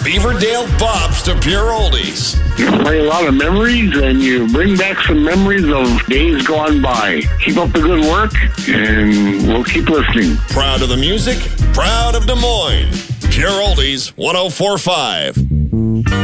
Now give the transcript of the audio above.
Beaverdale Bops to Pure Oldies. You play a lot of memories, and you bring back some memories of days gone by. Keep up the good work, and we'll keep listening. Proud of the music, proud of Des Moines. Pure Oldies 104.5.